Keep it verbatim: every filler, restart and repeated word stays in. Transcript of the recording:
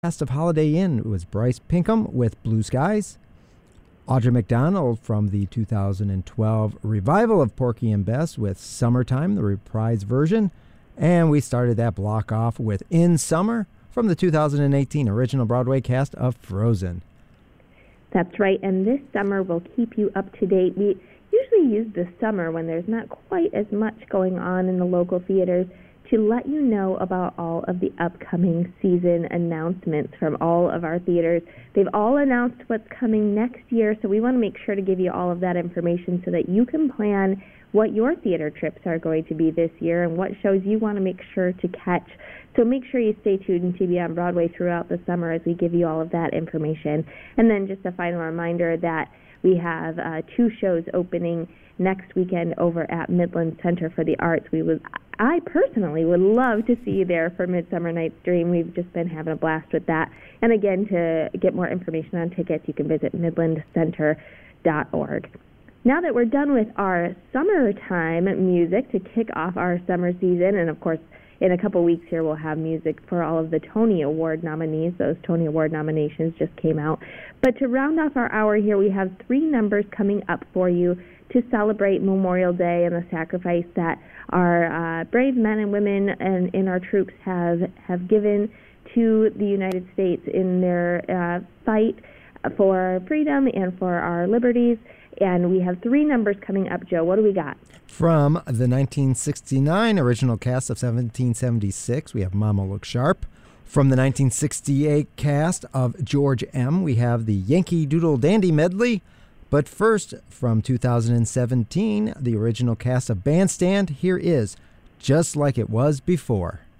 Cast of Holiday Inn was Bryce Pinkham with Blue Skies, Audra McDonald from the two thousand twelve revival of Porky and Bess with Summertime, the reprise version, and we started that block off with In Summer from the two thousand eighteen original Broadway cast of Frozen. That's right, and this summer we'll keep you up to date. We usually use the summer when there's not quite as much going on in the local theaters to let you know about all of the upcoming season announcements from all of our theaters. They've all announced what's coming next year, so we want to make sure to give you all of that information so that you can plan what your theater trips are going to be this year and what shows you want to make sure to catch. So make sure you stay tuned to T V on Broadway throughout the summer as we give you all of that information. And then just a final reminder that we have uh, two shows opening next weekend over at Midland Center for the Arts. We would, I personally would love to see you there for Midsummer Night's Dream. We've just been having a blast with that. And again, to get more information on tickets, you can visit midland center dot org. Now that we're done with our summertime music to kick off our summer season, and of course, in a couple weeks here, we'll have music for all of the Tony Award nominees. Those Tony Award nominations just came out. But to round off our hour here, we have three numbers coming up for you to celebrate Memorial Day and the sacrifice that our uh, brave men and women and in our troops have have given to the United States in their uh, fight for freedom and for our liberties. And we have three numbers coming up. Joe, what do we got? From the nineteen sixty-nine original cast of seventeen seventy-six, we have Mama Look Sharp. From the nineteen sixty-eight cast of George M., we have the Yankee Doodle Dandy medley. But first, from two thousand seventeen, the original cast of Bandstand, here is Just Like It Was Before.